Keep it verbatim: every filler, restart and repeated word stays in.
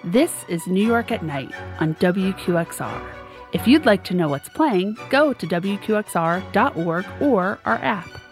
This is New York at Night on W Q X R. If you'd like to know what's playing, go to W Q X R dot org or our app.